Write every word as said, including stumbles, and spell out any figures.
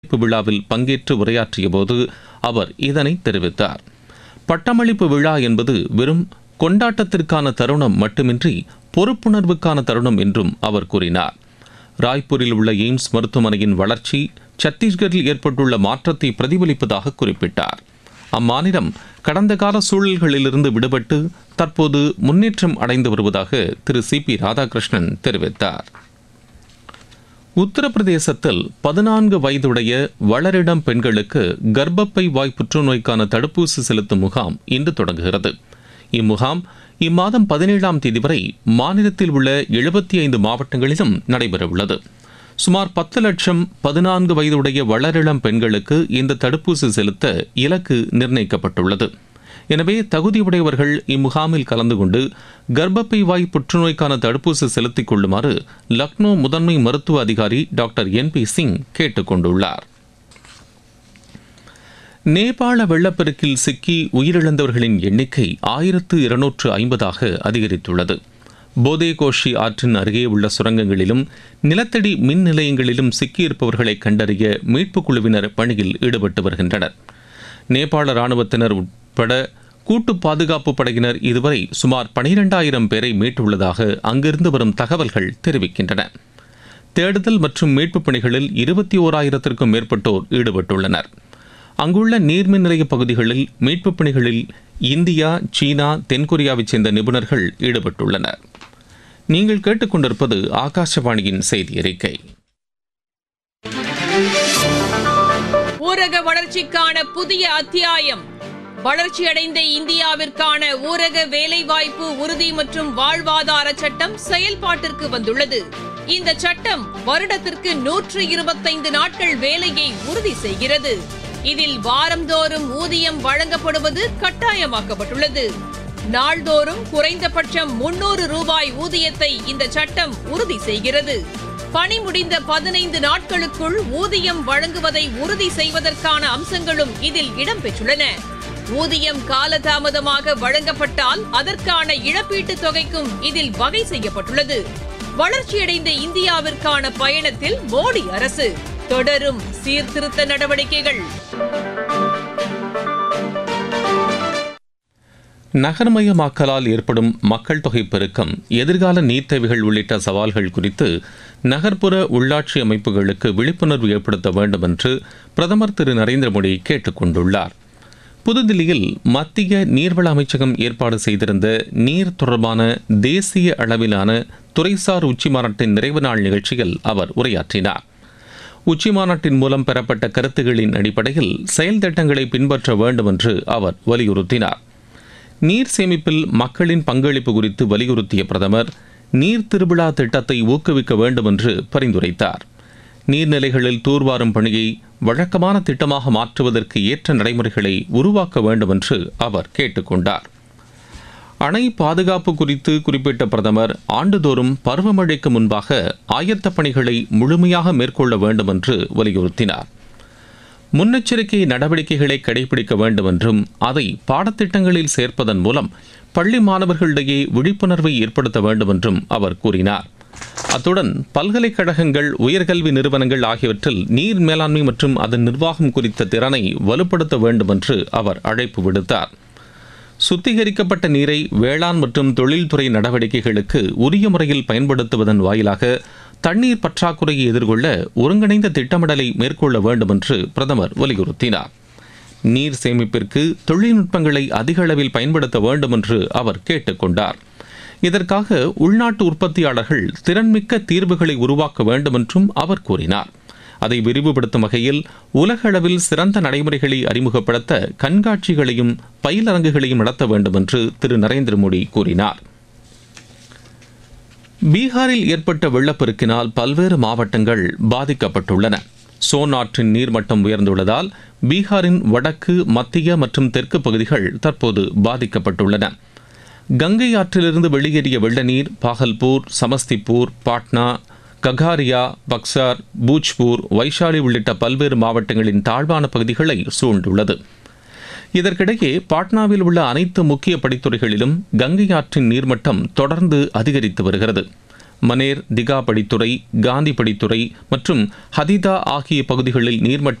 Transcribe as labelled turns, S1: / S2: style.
S1: விழாவில் பங்கேற்று உரையாற்றிய போது அவர் இதனை தெரிவித்தார். பட்டமளிப்பு விழா என்பது வெறும் கொண்டாட்டத்திற்கான தருணம் மட்டுமின்றி பொறுப்புணர்வுக்கான தருணம் என்றும் அவர் கூறினார். ராய்ப்பூரில் உள்ள எய்ம்ஸ் மருத்துவமனையின் வளர்ச்சி சத்தீஸ்கரில் ஏற்பட்டுள்ள மாற்றத்தை பிரதிபலிப்பதாக குறிப்பிட்டார். அம்மாநிலம் கடந்த கால சூழல்களிலிருந்து விடுபட்டு தற்போது முன்னேற்றம் அடைந்து வருவதாக திரு சி பி ராதாகிருஷ்ணன் தெரிவித்தார். உத்தரப்பிரதேசத்தில் பதினான்கு வயதுடைய வளரிடம் பெண்களுக்கு கர்ப்பப்பை வாய் புற்றுநோய்க்கான தடுப்பூசி செலுத்தும் முகாம் இன்று தொடங்குகிறது. இம்முகாம் இம்மாதம் பதினேழாம் தேதி வரை மாநிலத்தில் உள்ள எழுபத்தி ஐந்து மாவட்டங்களிலும் நடைபெறவுள்ளது. சுமார் பத்து லட்சம் பதினான்கு வயதுடைய வளரிளம் பெண்களுக்கு இந்த தடுப்பூசி செலுத்த இலக்கு நிர்ணயிக்கப்பட்டுள்ளது. எனவே தகுதியுடையவர்கள் இம்முகாமில் கலந்து கொண்டு கர்ப்பப்பை வாய் புற்றுநோய்க்கான தடுப்பூசி செலுத்திக் கொள்ளுமாறு லக்னோ முதன்மை மருத்துவ அதிகாரி டாக்டர் என் பி சிங் கேட்டுக் கொண்டுள்ளார். நேபாள வெள்ளப்பெருக்கில் சிக்கி உயிரிழந்தவர்களின் எண்ணிக்கை ஆயிரத்து இருநூற்று ஐம்பதாக அதிகரித்துள்ளது. போதேகோஷி ஆற்றின் அருகே உள்ள சுரங்கங்களிலும் நிலத்தடி மின் நிலையங்களிலும் சிக்கியிருப்பவர்களை கண்டறிய மீட்புக் குழுவினர் பணியில் ஈடுபட்டு வருகின்றனர். நேபாள இராணுவத்தினர் உட்பட கூட்டு பாதுகாப்பு படையினர் இதுவரை சுமார் பனிரெண்டாயிரம் பேரை மீட்டுள்ளதாக அங்கிருந்து வரும் தகவல்கள் தெரிவிக்கின்றன. தேடுதல் மற்றும் மீட்புப் பணிகளில் இருபத்தி ஓராயிரத்திற்கும் மேற்பட்டோர் ஈடுபட்டுள்ளனர். அங்குள்ள நீர்மின் நிலைய பகுதிகளில் மீட்புப் பணிகளில் இந்தியா, சீனா, தென்கொரியாவைச் சேர்ந்த நிபுணர்கள் ஈடுபட்டுள்ளனர். நீங்கள் கேட்டுக்கொண்டிருப்பது ஆகாஷவாணியின் செய்தி அறிக்கை.
S2: ஊரக வளர்ச்சிக்கான புதிய அத்தியாயம். வளர்ச்சியடைந்த இந்தியாவிற்கான ஊரக வேலைவாய்ப்பு உறுதி மற்றும் வாழ்வாதார சட்டம் செயல்பாட்டிற்கு வந்துள்ளது. இந்த சட்டம் வருடத்திற்கு நூற்று இருபத்தைந்து நாட்கள் வேலையை உறுதி செய்கிறது. இதில் வாரந்தோறும் ஊதியம் வழங்கப்படுவது கட்டாயமாக்கப்பட்டுள்ளது. நாள்தோறும் குறைந்தபட்சம் முன்னூறு ரூபாய் ஊதியத்தை இந்த சட்டம் உறுதி செய்கிறது. பணி முடிந்த பதினைந்து நாட்களுக்குள் ஊதியம் வழங்குவதை உறுதி செய்வதற்கான அம்சங்களும் இதில் இடம்பெற்றுள்ளன. ஊதியம் காலதாமதமாக வழங்கப்பட்டால் அதற்கான இழப்பீட்டுத் தொகைக்கும் இதில் வகை செய்யப்பட்டுள்ளது. வளர்ச்சியடைந்த இந்தியாவிற்கான பயணத்தில் மோடி அரசு தொடரும் சீர்திருத்த நடவடிக்கைகள்.
S1: நகர்மயமாக்கலால் ஏற்படும் மக்கள் தொகை பெருக்கம், எதிர்கால நீர் தேவைகள் உள்ளிட்ட சவால்கள் குறித்து நகர்ப்புற உள்ளாட்சி அமைப்புகளுக்கு விழிப்புணர்வு ஏற்படுத்த வேண்டும் என்று பிரதமர் திரு நரேந்திர மோடி கேட்டுக் கொண்டுள்ளார். புதுதில்லியில் மத்திய நீர்வள அமைச்சகம் ஏற்பாடு செய்திருந்த நீர் தொடர்பான தேசிய அளவிலான துறைசார் உச்சிமாநாட்டின் நிறைவு நாள் நிகழ்ச்சியில் அவர் உரையாற்றினார். உச்சிமாநாட்டின் மூலம் பெறப்பட்ட கருத்துகளின் அடிப்படையில் செயல் திட்டங்களை பின்பற்ற வேண்டும் என்று அவர் வலியுறுத்தினார். நீர் சேமிப்பில் மக்களின் பங்களிப்பு குறித்து வலியுறுத்திய பிரதமர் நீர் திருவிழா திட்டத்தை ஊக்குவிக்க வேண்டும் என்று பரிந்துரைத்தார். நீர்நிலைகளில் தூர்வாரும் பணியை வழக்கமான திட்டமாக மாற்றுவதற்கு ஏற்ற நடைமுறைகளை உருவாக்க வேண்டும் என்று அவர் கேட்டுக்கொண்டார். அணை பாதுகாப்பு குறித்து குறிப்பிட்ட பிரதமர் ஆண்டுதோறும் பருவமழைக்கு முன்பாக ஆயத்த பணிகளை முழுமையாக மேற்கொள்ள வேண்டும் என்று வலியுறுத்தினார். முன்னெச்சரிக்கை நடவடிக்கைகளை கடைபிடிக்க வேண்டும் என்றும் அதை பாடத்திட்டங்களில் சேர்ப்பதன் மூலம் பள்ளி மாணவர்களிடையே விழிப்புணர்வை ஏற்படுத்த வேண்டும் என்றும் அவர் கூறினார். அத்துடன் பல்கலைக்கழகங்கள், உயர்கல்வி நிறுவனங்கள் ஆகியவற்றில் நீர் மேலாண்மை மற்றும் அதன் நிர்வாகம் குறித்த திறனை வலுப்படுத்த வேண்டும் என்று அவர் அழைப்பு விடுத்தார். சுத்திகரிக்கப்பட்ட நீரை வேளாண் மற்றும் தொழில்துறை நடவடிக்கைகளுக்கு உரிய முறையில் பயன்படுத்துவதன் வாயிலாக தண்ணீர் பற்றாக்குறையை எதிர்கொள்ள ஒருங்கிணைந்த திட்டமிடலை மேற்கொள்ள வேண்டும் என்று பிரதமர் வலியுறுத்தினார். நீர் சேமிப்பிற்கு தொழில்நுட்பங்களை அதிக அளவில் பயன்படுத்த வேண்டும் என்று அவர் கேட்டுக்கொண்டார். இதற்காக உள்நாட்டு உற்பத்தியாளர்கள் திறன்மிக்க தீர்வுகளை உருவாக்க வேண்டும் என்றும் அவர் கூறினார். அதை விரிவுபடுத்தும் வகையில் உலக அளவில் சிறந்த நடைமுறைகளை அறிமுகப்படுத்த கண்காட்சிகளையும் பயிலரங்குகளையும் நடத்த வேண்டும் என்று திரு நரேந்திர மோடி கூறினார். பீகாரில் ஏற்பட்ட வெள்ளப்பெருக்கினால் பல்வேறு மாவட்டங்கள் பாதிக்கப்பட்டுள்ளன. சோன் ஆற்றின் நீர்மட்டம் உயர்ந்துள்ளதால் பீகாரின் வடக்கு, மத்திய மற்றும் தெற்கு பகுதிகள் தற்போது பாதிக்கப்பட்டுள்ளன. கங்கை ஆற்றிலிருந்து வெளியேறிய வெள்ள நீர் பாகல்பூர், சமஸ்திபூர், பாட்னா, ககாரியா, பக்சார், பூஜ்பூர், வைஷாலி உள்ளிட்ட பல்வேறு மாவட்டங்களின் தாழ்வான பகுதிகளை சூழ்ந்துள்ளது. இதற்கிடையே பாட்னாவில் உள்ள அனைத்து முக்கிய படித்துறைகளிலும் கங்கை ஆற்றின் நீர்மட்டம் தொடர்ந்து அதிகரித்து வருகிறது. மனேர், திகா படித்துறை, காந்தி படித்துறை மற்றும் ஹதிதா ஆகிய பகுதிகளில் நீர்மட்டம்